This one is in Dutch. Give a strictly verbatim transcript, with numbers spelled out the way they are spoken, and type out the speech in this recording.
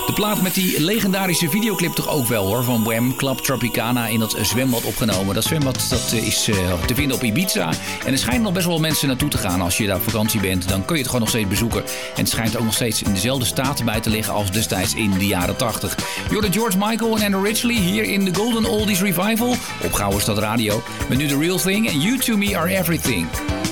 De plaat met die legendarische videoclip toch ook wel hoor. Van Wham, Club Tropicana in dat zwembad opgenomen. Dat zwembad dat is uh, te vinden op Ibiza. En er schijnen nog best wel mensen naartoe te gaan. Als je daar op vakantie bent, dan kun je het gewoon nog steeds bezoeken. En het schijnt ook nog steeds in dezelfde staat bij te liggen als destijds in de jaren tachtig. Jorden George Michael en Anna Ridgely hier in de Golden Oldies Revival op Gouden Stad Radio. Met nu The Real Thing en You To Me Are Everything.